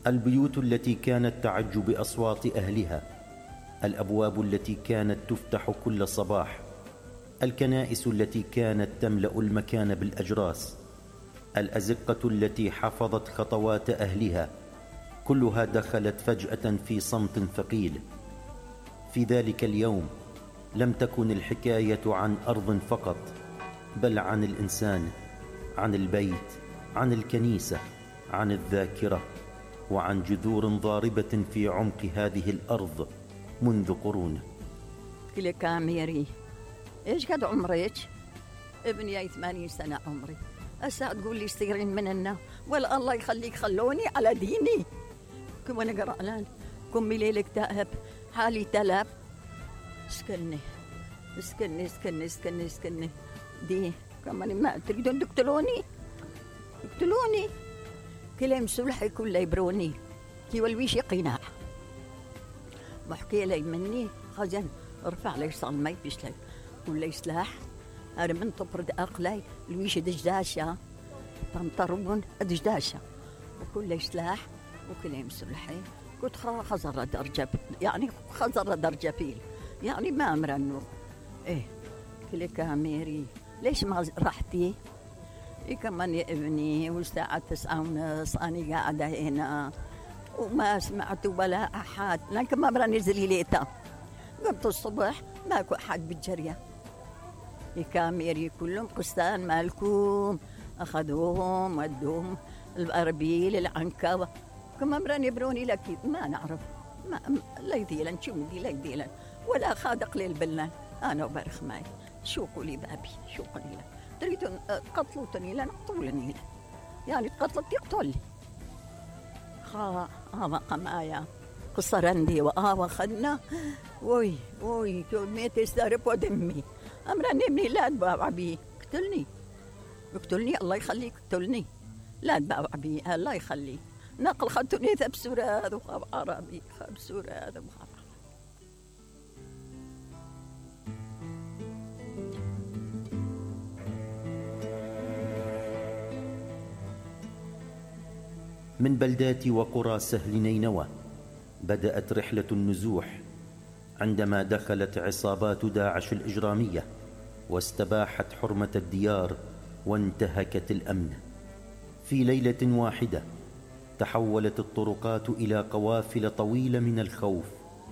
البيوت التي كانت تعج بأصوات أهلها، الأبواب التي كانت تفتح كل صباح، الكنائس التي كانت تملأ المكان بالأجراس، الأزقة التي حفظت خطوات أهلها، كلها دخلت فجأة في صمت ثقيل. في ذلك اليوم لم تكن الحكاية عن أرض فقط، بل عن الإنسان، عن البيت، عن الكنيسة، عن الذاكرة، وعن جذور ضاربة في عمق هذه الأرض منذ قرون. لك ميري، إيش قد عمرك؟ ابني 80 سنة عمري، هسه تقول لي استيرين مننا؟ ولا الله يخليك خلوني على ديني. كم أنا قرأ لان كم ليلك تأهب حالي تلاب. اسكني اسكني اسكني اسكني اسكني دي كمان ما تريدون تقتلوني؟ اقتلوني كلام سلحي كله يبروني كي والويش قناع محكي لي مني خزن ارفع لي صلمي بيشلي كل سلاح أنا من تبرد أقلي الويش دجداشة تنطرون دجداشة وكل سلاح وكلام سلحي كنت خزر درجة يعني خزر درجة فيل يعني ما مرنو إيه كلك ميري ليش ما رحتي؟ إيه كمان يا ابني والساعة 9:30 أنا قاعدة هنا وما سمعت ولا أحد لكن ما برا نزلي ليتا قمت الصبح ماكو أحد بالجرية الكاميري كلهم قسطان مالكم أخذوهم ودوهم الأربيل العنكبة كما براني بروني لك ما نعرف ما لا يديلن شو مدي لا يديلن ولا خادق لي البلان أنا وبرخ معي شو قولي بابي شو قولي تريدون تقتلوني لا نقتلني يعني تقتلت يقتل هذا قمايا قصرندي وخدنا وي ميت يسترب ودمي أمرني ابني لا تباوع بي اقتلني الله يخليك اقتلني لا تباوع بي الله يخليك نقل خدتني ثب سوراد وخاب عربي خاب سوراد وخاب من بلدات وقرى سهل نينوى بدأت رحلة النزوح عندما دخلت عصابات داعش الإجرامية واستباحت حرمة الديار وانتهكت الأمن. في ليلة واحدة تحولت الطرقات إلى قوافل طويلة من الخوف.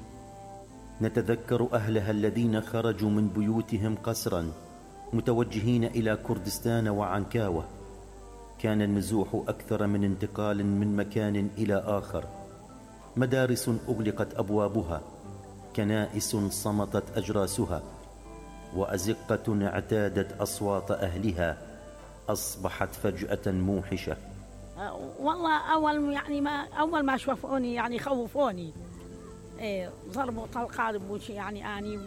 نتذكر أهلها الذين خرجوا من بيوتهم قسرا متوجهين إلى كردستان وعنكاوة. كان النزوح أكثر من انتقال من مكان إلى آخر. مدارس أغلقت أبوابها، كنائس صمتت أجراسها، وأزقة اعتادت أصوات أهلها أصبحت فجأة موحشة. والله أول ما شافوني يعني خوفوني. ضربوا طلقات بوشي يعني أني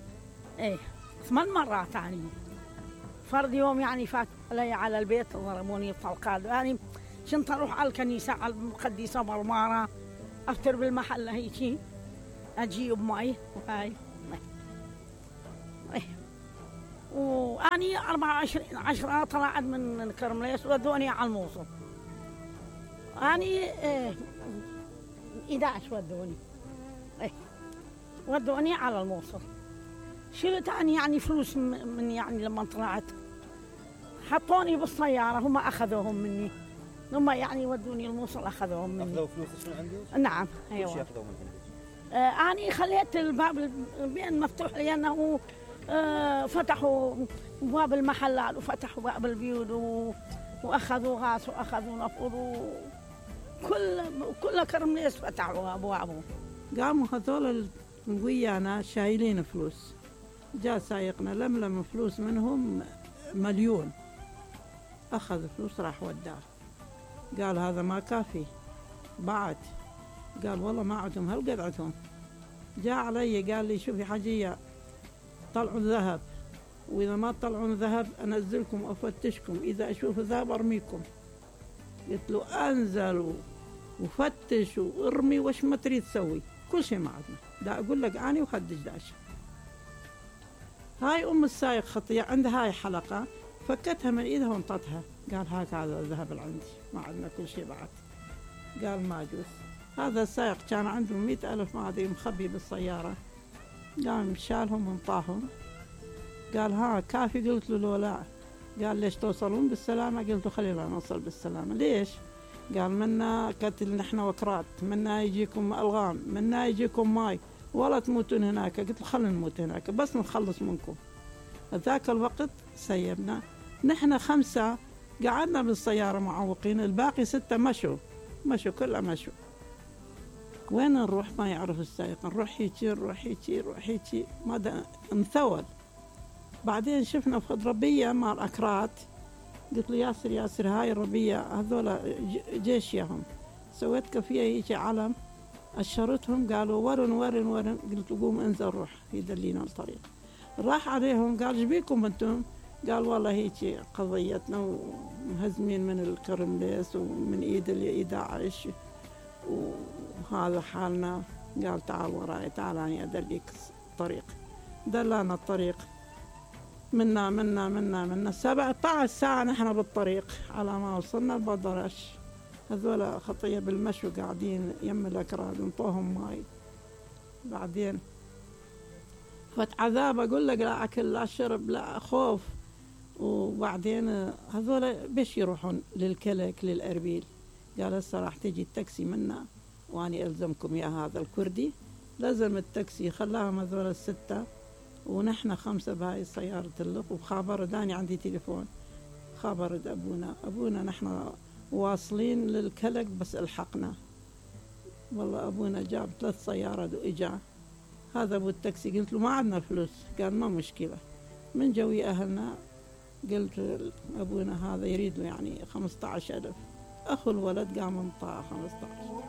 8 مرات يعني فرد يوم يعني فات علي على البيت ضربوني طلقات يعني كنت أروح على الكنيسة على المقدسة مرمارة أفتر بالمحل هيك أجيب ماي وهاي وأني 24 طلعت من كرمليس ودوني على الموصل. أني 11 ودوني على الموصل. شلت أني يعني فلوس من يعني لما طلعت حطوني بالسيارة هم أخذوهم مني. هم يعني ودوني الموصل أخذوهم مني. أخذوا فلوسك من عندك؟ نعم أيوة. شو أخذوا من عندك؟ أنا خليت الباب بين مفتوح لأنه فتحوا باب المحلات وفتحوا باب البيوت وأخذوا غاز وأخذوا نفط كل كرمليس فتحوا أبوابه. قاموا هذول ويانا شايلين فلوس، جاء سايقنا لملم فلوس منهم 1,000,000 أخذ فلوس راح وداه. قال هذا ما كافي بعد، قال والله ما عندهم هالقد عندهم. جاء علي قال لي شوفي حجية طلعوا الذهب، وإذا ما تطلعون ذهب أنزلكم وأفتشكم، إذا أشوف ذهب أرميكم. قلت له أنزل وفتش وارمي وش ما تريد تسوي، كل شيء ما عندنا. دا أقول لك أنا وخدج داش. هاي أم السايق خطية عندها هاي حلقة فكتها من إيدها وانطتها. قال هاك هذا الذهب اللي عندي، ما عندنا كل شيء بعد. قال ما يجوز. هذا السائق كان عنده 100,000 ما أدري مخبي بالسيارة، قام شالهم وانطاهم. قال ها كافي؟ قلت له لو لا. قال ليش توصلون بالسلامة؟ قلت له خلينا نوصل بالسلامة. ليش؟ قال منا قتل نحن وكرات، منا يجيكم ألغام، منا يجيكم ماي، ولا تموتون هناك. قلت له خلينا نموت هناك بس نخلص منكم. ذاك الوقت سيبنا نحن 5 قعدنا بالسيارة معوقين، الباقي 6 مشوا كلها مشوا. وين نروح ما يعرف السائق، نروح هيجي ما انثول. بعدين شفنا في ربية مال أكراد، قلت له ياسر هاي الربية هذولا جيشيهم، سويت كفية هيجي علم أشرتهم، قالوا ورن. قلت له قوم انزل روح يدلينا الطريق. راح عليهم قال ايش بيكم انتم؟ قال والله هيك قضيتنا ومهزمين من الكرمليس ومن ايد داعش وهذا حالنا. قال تعال وراي، تعال اني ادليك الطريق. دلانا الطريق، منا 17 ساعة نحن بالطريق على ما وصلنا البدرش. هذولا خطية بالمشي قاعدين يم الأكراد انطوهم ماي. بعدين فت عذاب، أقول لك لا أكل لا شرب لا خوف. وبعدين هذولا بيش يروحون للكلك للأربيل. قال هسه راح تجي التاكسي منا وأني ألزمكم يا هذا الكردي. لازم التاكسي خلاهم هذولا 6 ونحن 5 بهاي سيارة اللق. وخابر داني عندي تليفون، خابر أبونا نحن واصلين للكلك بس الحقنا. والله أبونا جاب 3 سيارات وإجا. هذا أبو التاكسي قلت له ما عندنا فلوس. قال ما مشكلة من جوي أهلنا. قلت أبونا هذا يريد يعني 15,000. أخو الولد قام انطاه 15.